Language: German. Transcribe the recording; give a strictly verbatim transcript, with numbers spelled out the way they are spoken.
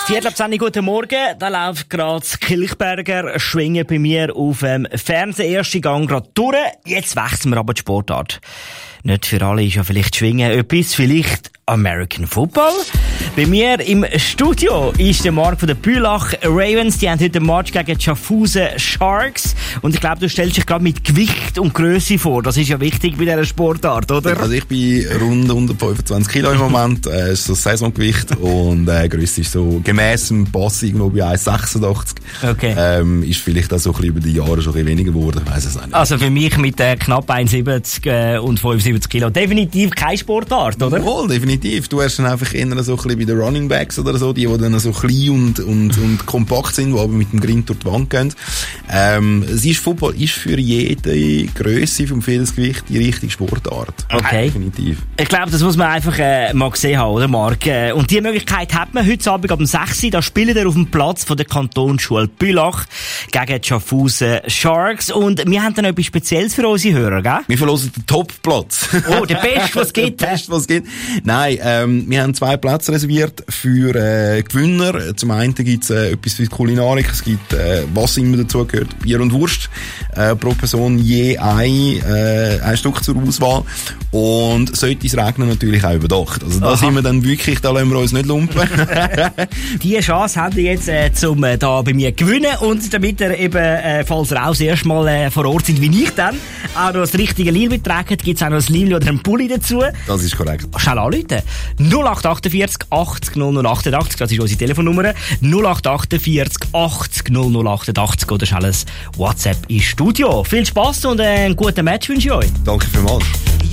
Viertel ab zehn, guten Morgen. Da läuft gerade das Kilchberger Schwingen bei mir auf dem Fernsehen. Erste Gang gerade durch. Jetzt wechseln wir aber die Sportart. Nicht für alle ist ja vielleicht Schwingen etwas, vielleicht American Football. Bei mir im Studio ist der Marc von der Bülach Ravens. Die haben heute den Match gegen die Schaffhausen Sharks. Und ich glaube, du stellst dich gerade mit Gewicht und Grösse vor. Das ist ja wichtig bei dieser Sportart, oder? Also ich bin rund hundertfünfundzwanzig Kilo im Moment. Das äh, ist so das Saisongewicht. Und äh, Grösse ist so gemäss dem Pass irgendwo bei eins Komma sechsundachtzig. Okay. Ähm, ist vielleicht auch so ein bisschen über die Jahre schon ein bisschen weniger geworden. Ich weiss es auch nicht. Also für mich mit äh, knapp eins Komma siebzig äh, und fünfundsiebzig Kilo definitiv keine Sportart, oder? Jawohl, definitiv. Du hast dann einfach eher so ein bisschen wie den Running Backs oder so, die, die dann so klein und, und, und kompakt sind, die aber mit dem Grind durch die Wand gehen. Ähm, es ist, Football ist für jede Grösse vom Fehlgewicht die richtige Sportart. Okay. Definitiv. Ich glaube, das muss man einfach äh, mal gesehen haben, oder Marc? Äh, und die Möglichkeit hat man heute Abend ab dem sechs Uhr. Da spielt er auf dem Platz von der Kantonsschule Bülach gegen die Schaffhausen Sharks. Und wir haben dann etwas Spezielles für unsere Hörer, gell? Wir verlosen den Top-Platz. Oh, der Beste, was es gibt. Der Beste, was es gibt. Nein, ähm, wir haben zwei Plätze reserviert für äh, Gewinner. Zum einen gibt es äh, etwas für die Kulinarik. Es gibt, äh, was immer dazu gehört, Bier und Wurst. Äh, pro Person je ein, äh, ein Stück zur Auswahl. Und sollte es regnen, natürlich auch überdacht. Also da sind wir dann wirklich, da lassen wir uns nicht lumpen. Diese Chance habt ihr jetzt, äh, zum äh, da bei mir gewinnen. Und damit ihr eben, äh, falls ihr auch das erste Mal äh, vor Ort sind, wie ich dann, auch noch das richtige Lil mitträgt, gibt es auch noch ein Lil oder einen Pulli dazu. Das ist korrekt. Schnell anrufen. null acht achtundvierzig achtzig null null achtundachtzig, das ist unsere Telefonnummer. null acht achtundvierzig achtzig null null achtundachtzig oder schnell ein WhatsApp ins Studio. Viel Spass und äh, einen guten Match wünsche ich euch. Danke vielmals.